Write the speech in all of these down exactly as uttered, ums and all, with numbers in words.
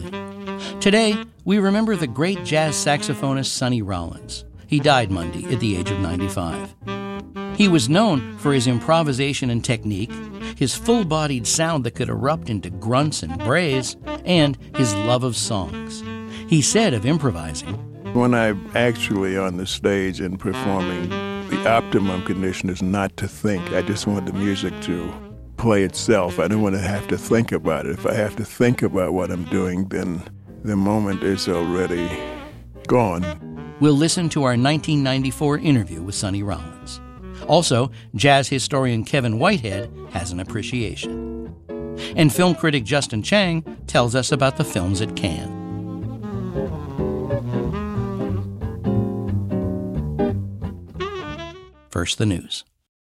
Today, we remember the great jazz saxophonist Sonny Rollins. He died Monday at the age of ninety-five. He was known for his improvisation and technique, his full-bodied sound that could erupt into grunts and brays, and his love of songs. He said of improvising, "When I'm actually on the stage and performing, the optimum condition is not to think. I just want the music to play itself. I don't want to have to think about it. If I have to think about what I'm doing, then the moment is already gone." We'll listen to our nineteen ninety-four interview with Sonny Rollins. Also, jazz historian Kevin Whitehead has an appreciation. And film critic Justin Chang tells us about the films at Cannes. First, the news.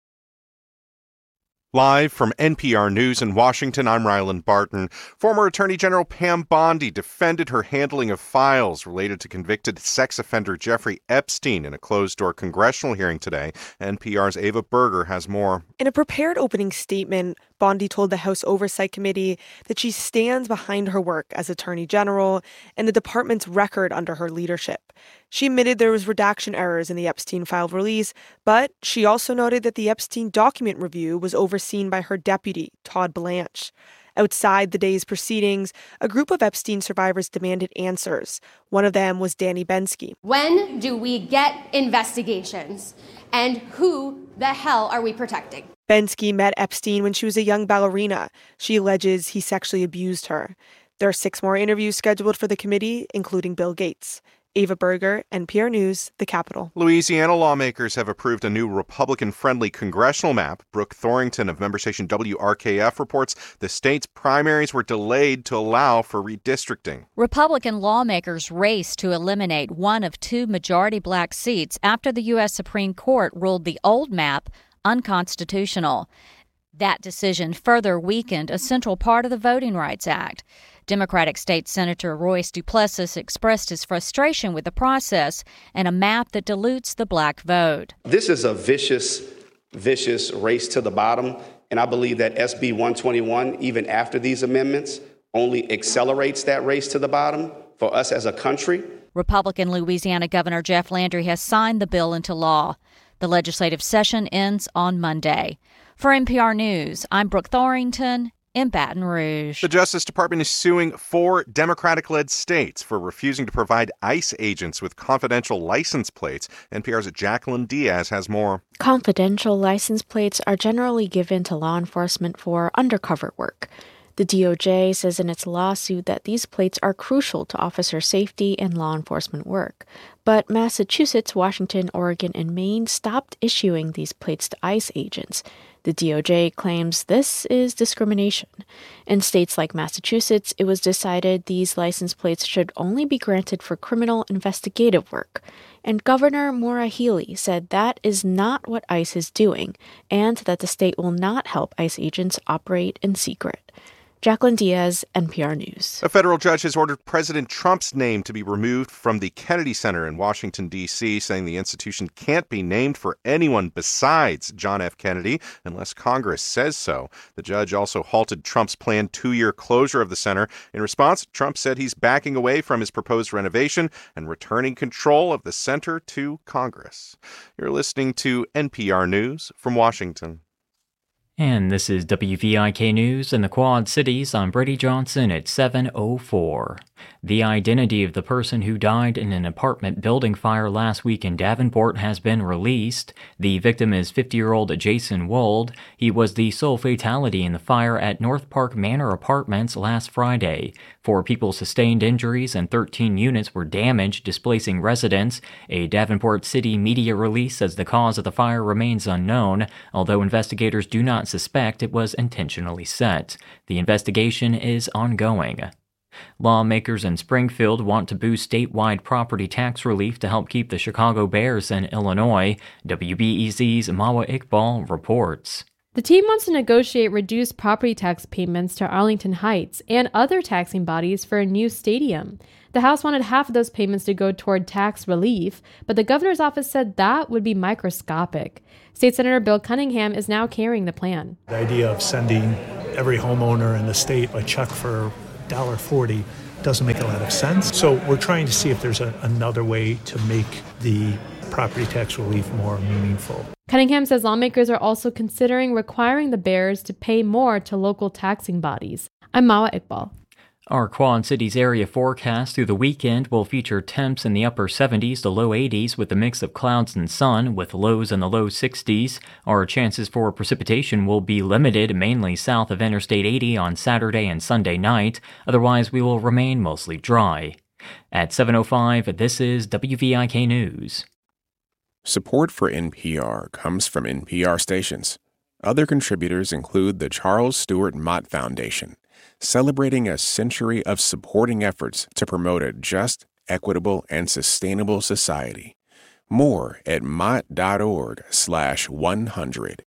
Live from N P R News in Washington, I'm Ryland Barton. Former Attorney General Pam Bondi defended her handling of files related to convicted sex offender Jeffrey Epstein in a closed-door congressional hearing today. N P R's Ava Berger has more. In a prepared opening statement, Bondi told the House Oversight Committee that she stands behind her work as Attorney General and the department's record under her leadership. She admitted there was redaction errors in the Epstein file release, but she also noted that the Epstein document review was overseen by her deputy, Todd Blanche. Outside the day's proceedings, a group of Epstein survivors demanded answers. One of them was Danny Bensky. When do we get investigations? And who the hell are we protecting? Bensky met Epstein when she was a young ballerina. She alleges he sexually abused her. There are six more interviews scheduled for the committee, including Bill Gates. Ava Berger, N P R News, the Capitol. Louisiana lawmakers have approved a new Republican-friendly congressional map. Brooke Thorington of member station W R K F reports the state's primaries were delayed to allow for redistricting. Republican lawmakers raced to eliminate one of two majority black seats after the U S Supreme Court ruled the old map unconstitutional. That decision further weakened a central part of the Voting Rights Act. Democratic State Senator Royce Duplessis expressed his frustration with the process and a map that dilutes the black vote. This is a vicious, vicious race to the bottom, and I believe that S B one twenty-one, even after these amendments, only accelerates that race to the bottom for us as a country. Republican Louisiana Governor Jeff Landry has signed the bill into law. The legislative session ends on Monday. For N P R News, I'm Brooke Thorington in Baton Rouge. The Justice Department is suing four Democratic-led states for refusing to provide ICE agents with confidential license plates. N P R's Jacqueline Diaz has more. Confidential license plates are generally given to law enforcement for undercover work. The D O J says in its lawsuit that these plates are crucial to officer safety and law enforcement work. But Massachusetts, Washington, Oregon, and Maine stopped issuing these plates to ICE agents. The D O J claims this is discrimination. In states like Massachusetts, it was decided these license plates should only be granted for criminal investigative work. And Governor Maura Healey said that is not what ICE is doing, and that the state will not help ICE agents operate in secret. Jacqueline Diaz, N P R News. A federal judge has ordered President Trump's name to be removed from the Kennedy Center in Washington, D C, saying the institution can't be named for anyone besides John F. Kennedy unless Congress says so. The judge also halted Trump's planned two-year closure of the center. In response, Trump said he's backing away from his proposed renovation and returning control of the center to Congress. You're listening to N P R News from Washington. And this is W V I K News in the Quad Cities. I'm Brady Johnson at seven oh four. The identity of the person who died in an apartment building fire last week in Davenport has been released. The victim is fifty-year-old Jason Wold. He was the sole fatality in the fire at North Park Manor Apartments last Friday. Four people sustained injuries and thirteen units were damaged, displacing residents. A Davenport City media release says the cause of the fire remains unknown, although investigators do not suspect it was intentionally set. The investigation is ongoing. Lawmakers in Springfield want to boost statewide property tax relief to help keep the Chicago Bears in Illinois. W B E Z's Mawa Iqbal reports. The team wants to negotiate reduced property tax payments to Arlington Heights and other taxing bodies for a new stadium. The House wanted half of those payments to go toward tax relief, but the governor's office said that would be microscopic. State Senator Bill Cunningham is now carrying the plan. The idea of sending every homeowner in the state a check for one dollar forty doesn't make a lot of sense. So we're trying to see if there's a, another way to make the property tax relief more meaningful. Cunningham says lawmakers are also considering requiring the bearers to pay more to local taxing bodies. I'm Mawa Iqbal. Our Quad Cities area forecast through the weekend will feature temps in the upper seventies to low eighties with a mix of clouds and sun, with lows in the low sixties. Our chances for precipitation will be limited, mainly south of Interstate eighty on Saturday and Sunday night. Otherwise, we will remain mostly dry. At seven oh five, this is W V I K News. Support for N P R comes from N P R stations. Other contributors include the Charles Stewart Mott Foundation, celebrating a century of supporting efforts to promote a just, equitable, and sustainable society. More at mott.org slash 100.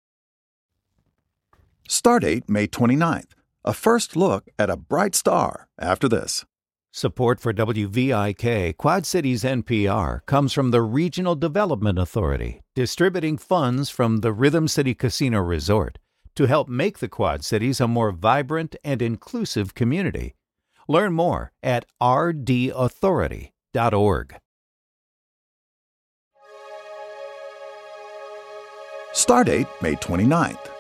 Stardate May twenty-ninth. A first look at a bright star after this. Support for W V I K Quad Cities N P R comes from the Regional Development Authority, distributing funds from the Rhythm City Casino Resort to help make the Quad Cities a more vibrant and inclusive community. Learn more at r d authority dot org. Stardate May twenty-ninth.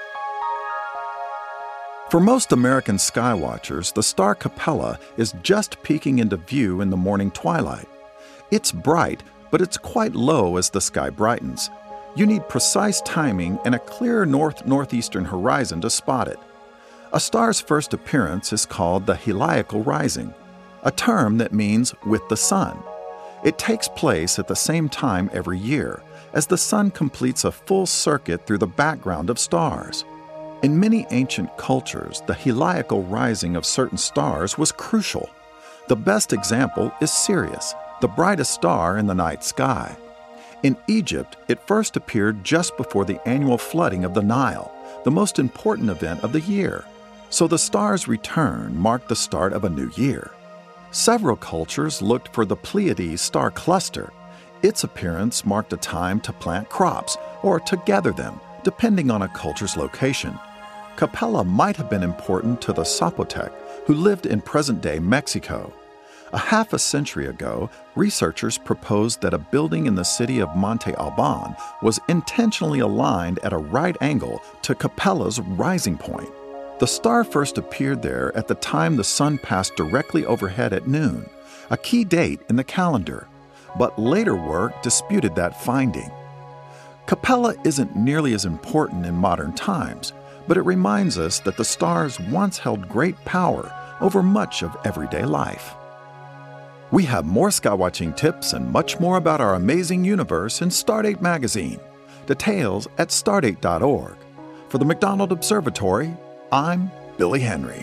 For most American skywatchers, the star Capella is just peeking into view in the morning twilight. It's bright, but it's quite low as the sky brightens. You need precise timing and a clear north-northeastern horizon to spot it. A star's first appearance is called the heliacal rising, a term that means with the sun. It takes place at the same time every year, as the sun completes a full circuit through the background of stars. In many ancient cultures, the heliacal rising of certain stars was crucial. The best example is Sirius, the brightest star in the night sky. In Egypt, it first appeared just before the annual flooding of the Nile, the most important event of the year. So the star's return marked the start of a new year. Several cultures looked for the Pleiades star cluster. Its appearance marked a time to plant crops or to gather them, depending on a culture's location. Capella might have been important to the Zapotec, who lived in present-day Mexico. A half a century ago, researchers proposed that a building in the city of Monte Alban was intentionally aligned at a right angle to Capella's rising point. The star first appeared there at the time the sun passed directly overhead at noon, a key date in the calendar, but later work disputed that finding. Capella isn't nearly as important in modern times, but it reminds us that the stars once held great power over much of everyday life. We have more skywatching tips and much more about our amazing universe in Stardate magazine. Details at stardate dot org. For the McDonald Observatory, I'm Billy Henry.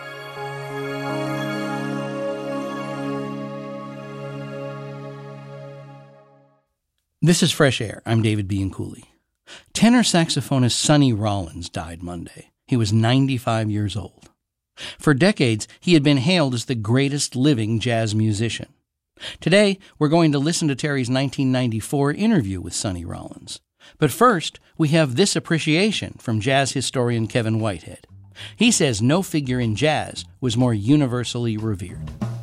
This is Fresh Air. I'm David Bianculli. Tenor saxophonist Sonny Rollins died Monday. He was ninety-five years old. For decades, he had been hailed as the greatest living jazz musician. Today, we're going to listen to Terry's nineteen ninety-four interview with Sonny Rollins. But first, we have this appreciation from jazz historian Kevin Whitehead. He says no figure in jazz was more universally revered.